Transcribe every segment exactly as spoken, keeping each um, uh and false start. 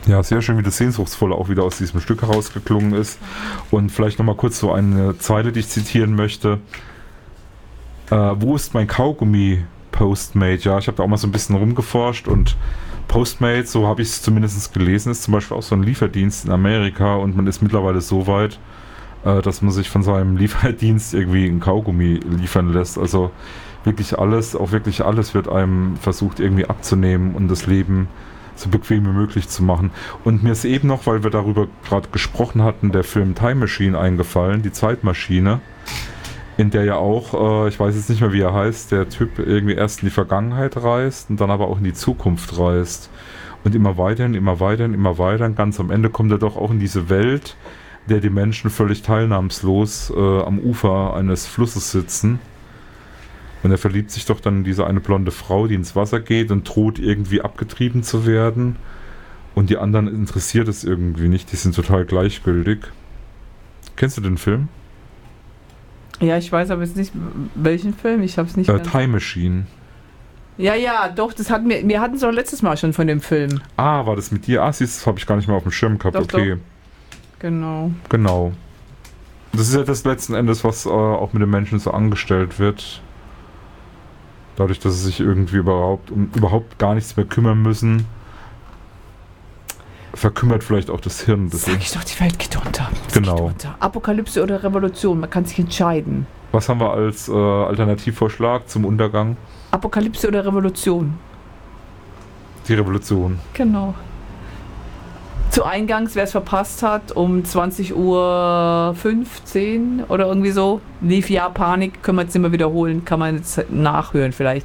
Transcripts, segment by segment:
Ja, sehr schön, wie das Sehnsuchtsvolle auch wieder aus diesem Stück herausgeklungen ist. Und vielleicht nochmal kurz so eine Zeile, die ich zitieren möchte. Äh, wo ist mein Kaugummi, Postmate? Ja, ich habe da auch mal so ein bisschen rumgeforscht und Postmate, so habe ich es zumindest gelesen, ist zum Beispiel auch so ein Lieferdienst in Amerika und man ist mittlerweile so weit, äh, dass man sich von seinem Lieferdienst irgendwie ein Kaugummi liefern lässt. Also wirklich alles, auch wirklich alles wird einem versucht irgendwie abzunehmen und das Leben so bequem wie möglich zu machen. Und mir ist eben noch, weil wir darüber gerade gesprochen hatten, der Film Time Machine eingefallen, die Zeitmaschine, in der ja auch, äh, ich weiß jetzt nicht mehr, wie er heißt, der Typ irgendwie erst in die Vergangenheit reist und dann aber auch in die Zukunft reist. Und immer weiterhin, immer weiterhin, immer weiter. Und ganz am Ende kommt er doch auch in diese Welt, in der die Menschen völlig teilnahmslos äh, am Ufer eines Flusses sitzen. Und er verliebt sich doch dann in diese eine blonde Frau, die ins Wasser geht und droht irgendwie abgetrieben zu werden. Und die anderen interessiert es irgendwie nicht, die sind total gleichgültig. Kennst du den Film? Ja, ich weiß aber jetzt nicht, welchen Film, ich hab's nicht äh, Time Machine. Ja, ja, doch, das hatten wir, wir hatten es auch letztes Mal schon von dem Film. Ah, war das mit dir? Ah, siehst, das habe ich gar nicht mehr auf dem Schirm gehabt, doch, okay. Doch. Genau. Genau. Das ist ja das letzten Endes, was äh, auch mit den Menschen so angestellt wird. Dadurch, dass sie sich irgendwie überhaupt um überhaupt gar nichts mehr kümmern müssen, verkümmert vielleicht auch das Hirn. Das Sag ich doch, die Welt geht unter. Es genau. Geht unter. Apokalypse oder Revolution, man kann sich entscheiden. Was haben wir als äh, Alternativvorschlag zum Untergang? Apokalypse oder Revolution? Die Revolution. Genau. Zu Eingangs, wer es verpasst hat, um zwanzig Uhr fünfzehn oder irgendwie so, lief Ja Panik, können wir jetzt immer wiederholen, kann man jetzt nachhören vielleicht.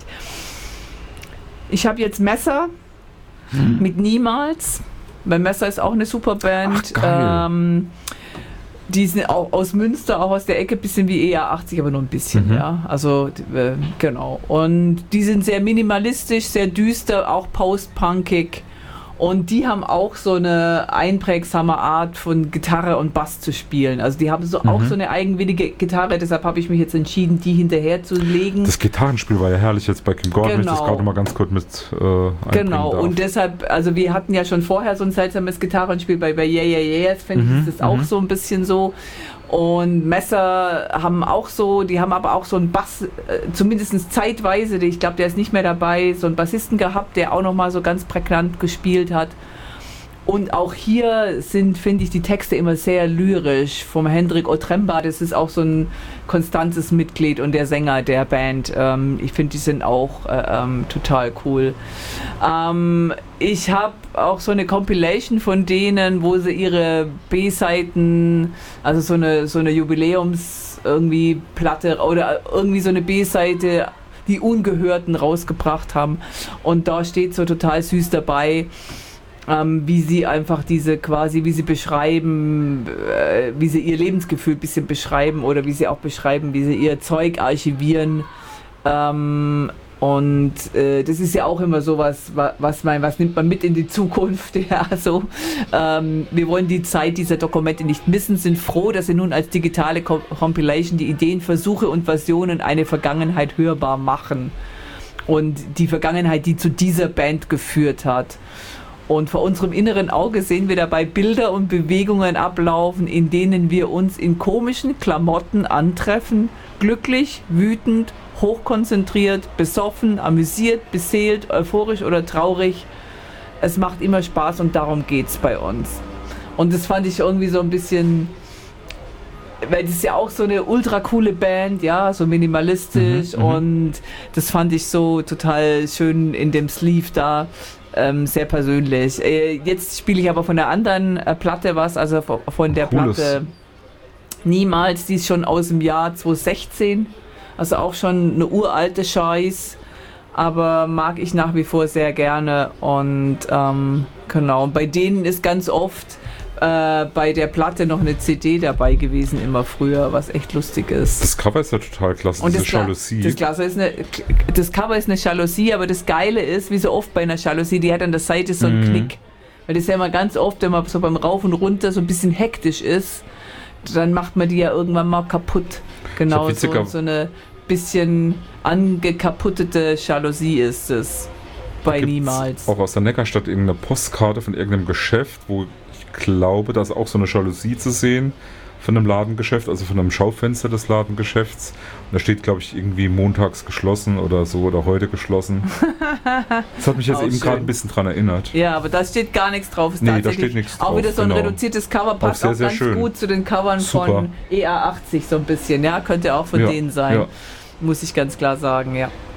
Ich habe jetzt Messer hm. mit Niemals. Mein Messer ist auch eine super Band. Ach, geil. Ähm, die sind auch aus Münster, auch aus der Ecke, bisschen wie E A achtzig, aber nur ein bisschen, mhm. ja. Also, äh, genau. Und die sind sehr minimalistisch, sehr düster, auch post-punkig. Und die haben auch so eine einprägsame Art von Gitarre und Bass zu spielen. Also die haben so mhm. auch so eine eigenwillige Gitarre, deshalb habe ich mich jetzt entschieden, die hinterher zu legen. Das Gitarrenspiel war ja herrlich jetzt bei Kim Gordon, genau. wenn ich das gerade mal ganz kurz mit äh, einbringen Genau, darf. Und deshalb, also wir hatten ja schon vorher so ein seltsames Gitarrenspiel bei, bei Yeah Yeah Yeahs, finde mhm. ich, ist das auch mhm. so ein bisschen so. Und Messer haben auch so, die haben aber auch so einen Bass, äh, zumindest zeitweise, ich glaube, der ist nicht mehr dabei, so einen Bassisten gehabt, der auch nochmal so ganz prägnant gespielt hat. Und auch hier sind, finde ich, die Texte immer sehr lyrisch. Vom Hendrik Otremba, das ist auch so ein konstantes Mitglied und der Sänger der Band. Ähm, ich finde, die sind auch äh, ähm, total cool. Ähm, ich habe auch so eine Compilation von denen, wo sie ihre B-Seiten, also so eine, so eine Jubiläums irgendwie Platte oder irgendwie so eine B-Seite, die Ungehörten rausgebracht haben. Und da steht so total süß dabei, Ähm, wie sie einfach diese quasi, wie sie beschreiben, äh, wie sie ihr Lebensgefühl ein bisschen beschreiben oder wie sie auch beschreiben, wie sie ihr Zeug archivieren. Ähm, und äh, das ist ja auch immer so was, was, man, was nimmt man mit in die Zukunft. Ja, so. Ähm, wir wollen die Zeit dieser Dokumente nicht missen, sind froh, dass sie nun als digitale Compilation die Ideen, Versuche und Versionen eine Vergangenheit hörbar machen. Und die Vergangenheit, die zu dieser Band geführt hat. Und vor unserem inneren Auge sehen wir dabei Bilder und Bewegungen ablaufen, in denen wir uns in komischen Klamotten antreffen, glücklich, wütend, hochkonzentriert, besoffen, amüsiert, beseelt, euphorisch oder traurig. Es macht immer Spaß und darum geht's bei uns. Und das fand ich irgendwie so ein bisschen, weil das ist ja auch so eine ultra coole Band, ja, so minimalistisch, mhm, und das fand ich so total schön in dem Sleeve da. Ähm, sehr persönlich. Äh, jetzt spiele ich aber von der anderen äh, Platte was, also von, von der Cooles. Platte Niemals, die ist schon aus dem Jahr zwanzig sechzehn, also auch schon eine uralte Scheiß, aber mag ich nach wie vor sehr gerne. Und ähm, genau, bei denen ist ganz oft äh, bei der Platte noch eine C D dabei gewesen, immer früher, was echt lustig ist. Das Cover ist ja total klasse, und diese das Kla- Jalousie. Das, Klasse ist eine, das Cover ist eine Jalousie, aber das Geile ist, wie so oft bei einer Jalousie, die hat an der Seite so einen Mhm. Knick. Weil das ist ja immer ganz oft, wenn man so beim Rauf und Runter so ein bisschen hektisch ist, dann macht man die ja irgendwann mal kaputt. Genau, so, so eine bisschen angekaputtete Jalousie ist es. bei Gibt's niemals. Auch aus der Neckarstadt irgendeine Postkarte von irgendeinem Geschäft, wo ich glaube, da ist auch so eine Jalousie zu sehen von einem Ladengeschäft, also von einem Schaufenster des Ladengeschäfts. Und da steht, glaube ich, irgendwie montags geschlossen oder so oder heute geschlossen. Das hat mich jetzt Auch eben gerade schön. ein bisschen dran erinnert. Ja, aber da steht gar nichts drauf. Ist Nee, da tatsächlich steht nichts auch drauf, wieder so ein genau. reduziertes Cover, passt sehr, auch sehr ganz schön. gut zu den Covern Super. von E A achtzig so ein bisschen. Ja, könnte auch von Ja, denen sein. ja. Muss ich ganz klar sagen, ja.